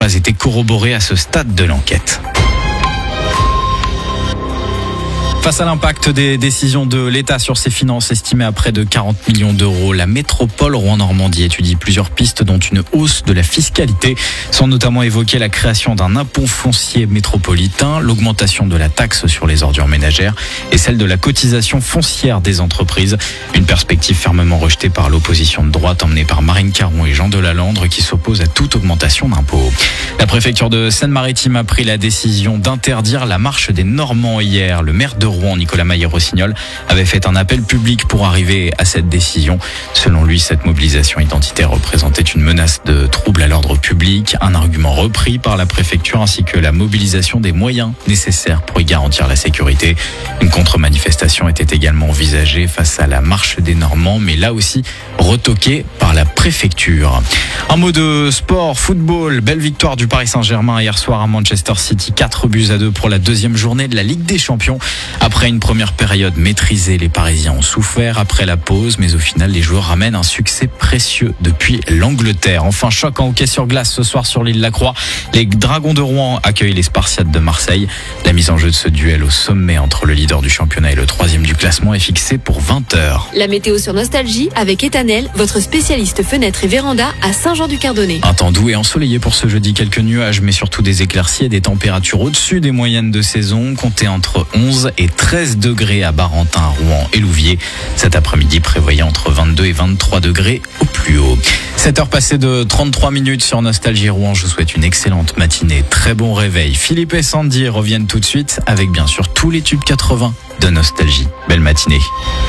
pas été corroborée à ce stade de l'enquête. Face à l'impact des décisions de l'État sur ses finances estimées à près de 40 millions d'euros, la métropole Rouen-Normandie étudie plusieurs pistes dont une hausse de la fiscalité, sans notamment évoquer la création d'un impôt foncier métropolitain, l'augmentation de la taxe sur les ordures ménagères et celle de la cotisation foncière des entreprises. Une perspective fermement rejetée par l'opposition de droite emmenée par Marine Caron et Jean Delalandre qui s'opposent à toute augmentation d'impôts. La préfecture de Seine-Maritime a pris la décision d'interdire la marche des Normands hier. Le maire de Rouen, Nicolas Maillet-Rossignol, avait fait un appel public pour arriver à cette décision. Selon lui, cette mobilisation identitaire représentait une menace de trouble à l'ordre public, un argument repris par la préfecture ainsi que la mobilisation des moyens nécessaires pour y garantir la sécurité. Une contre-manifestation était également envisagée face à la marche des Normands, mais là aussi retoquée par la préfecture. Un mot de sport, football, belle victoire du Paris Saint-Germain hier soir à Manchester City, 4-2 pour la deuxième journée de la Ligue des Champions. Après une première période maîtrisée, les Parisiens ont souffert après la pause, mais au final, les joueurs ramènent un succès précieux depuis l'Angleterre. Enfin, choc en hockey sur glace ce soir sur l'île Lacroix. Les Dragons de Rouen accueillent les Spartiates de Marseille. La mise en jeu de ce duel au sommet entre le leader du championnat et le troisième du classement est fixée pour 20h. La météo sur Nostalgie avec Etanel, votre spécialiste fenêtres et véranda à Saint-Jean-du-Cardonnet. Un temps doux et ensoleillé pour ce jeudi, quelques nuages, mais surtout des éclaircies et des températures au-dessus des moyennes de saison, comptées entre 11 et 13 degrés à Barentin, Rouen et Louviers. Cet après-midi prévoyait entre 22 et 23 degrés au plus haut. 7 heures passées de 33 minutes sur Nostalgie Rouen. Je vous souhaite une excellente matinée. Très bon réveil. Philippe et Sandy reviennent tout de suite avec bien sûr tous les tubes 80 de Nostalgie. Belle matinée.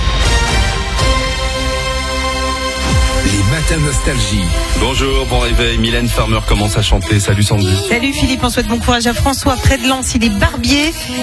Les matins Nostalgie. Bonjour, bon réveil. Mylène Farmer commence à chanter. Salut Sandy. Salut Philippe, on souhaite bon courage à François près de Lens. Il est barbier.